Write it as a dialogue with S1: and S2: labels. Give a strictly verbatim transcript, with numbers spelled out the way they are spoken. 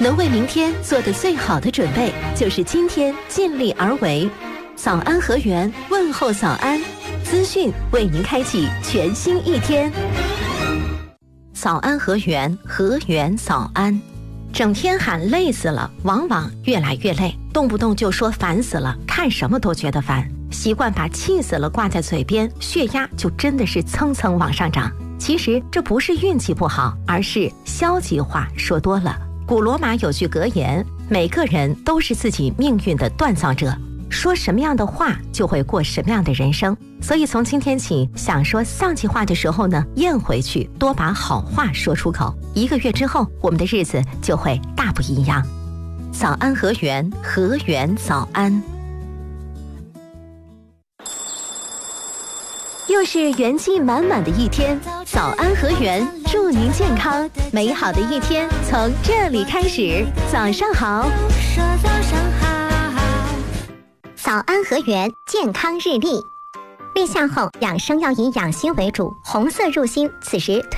S1: 能为明天做的最好的准备，就是今天尽力而为。早安河源，问候早安，资讯为您开启全新一天。早安河源，河源早安。整天喊累死了，往往越来越累，动不动就说烦死了，看什么都觉得烦，习惯把气死了挂在嘴边，血压就真的是蹭蹭往上涨。其实这不是运气不好，而是消极话说多了。古罗马有句格言，每个人都是自己命运的锻造者，说什么样的话就会过什么样的人生。所以从今天起，想说丧气话的时候呢，咽回去，多把好话说出口。一个月之后，我们的日子就会大不一样。早安河源，河源早安。又是元气满满的一天，早安河源，祝您健康，美好的一天从这里开始。早上好，
S2: 说早上好。
S3: 早安河源健康日历，立夏后养生要以养心为主，红色入心，此时推